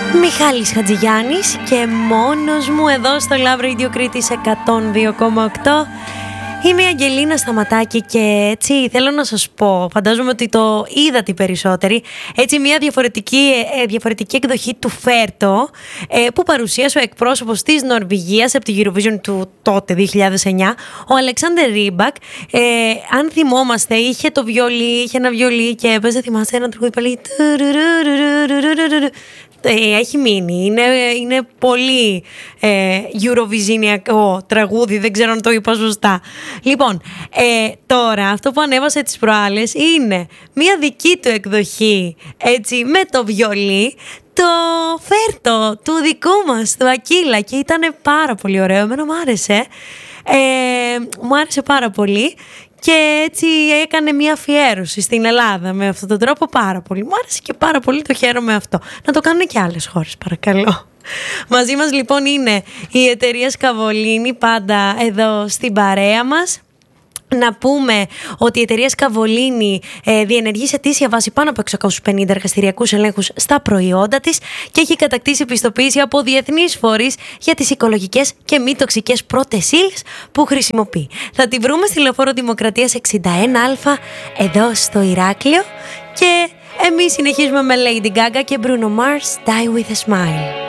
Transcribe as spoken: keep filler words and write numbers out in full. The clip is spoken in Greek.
Μιχάλης Χατζηγιάννης και μόνος μου εδώ στο Love Radio Κρήτης εκατόν δύο κόμμα οκτώ. Είμαι η Αγγελίνα Σταματάκη και έτσι θέλω να σας πω, φαντάζομαι ότι το είδατε οι περισσότεροι, έτσι μια διαφορετική, διαφορετική εκδοχή του Φέρτο που παρουσίασε ο εκπρόσωπος της Νορβηγίας από τη Eurovision του τότε δύο χιλιάδες εννιά, ο Αλεξάντερ Ρίμπακ. Ε, αν θυμόμαστε, είχε το βιολί, είχε ένα βιολί και έπαιζε, θυμάστε, ένα τραγούδι πάλι. Έχει μείνει, είναι, είναι πολύ ε, Eurovisionιακό τραγούδι, δεν ξέρω αν το είπα σωστά. Λοιπόν, ε, τώρα αυτό που ανέβασε τις προάλλες είναι μια δική του εκδοχή, έτσι, με το βιολί, το Φέρτο του δικού μας, του Ακύλα, και ήταν πάρα πολύ ωραίο, εμένα μου άρεσε, ε, μου άρεσε πάρα πολύ. Και έτσι έκανε μια αφιέρωση στην Ελλάδα με αυτόν τον τρόπο πάρα πολύ. Μου άρεσε και πάρα πολύ, το χαίρομαι αυτό. Να το κάνουν και άλλες χώρες, παρακαλώ. Μαζί μας λοιπόν είναι η εταιρεία Σκαβολίνη, πάντα εδώ στην παρέα μας. Να πούμε ότι η εταιρεία Σκαβολίνη ε, διενεργεί σε αιτήσια βάση πάνω από εξακόσιους πενήντα εργαστηριακούς ελέγχους στα προϊόντα της και έχει κατακτήσει πιστοποίηση από διεθνείς φορείς για τις οικολογικές και μη τοξικές πρώτες ύλες που χρησιμοποιεί. Θα τη βρούμε στη Λεωφόρο Δημοκρατίας εξήντα ένα Α εδώ στο Ηράκλειο και εμείς συνεχίζουμε με Lady Gaga και Bruno Mars, Die With A Smile.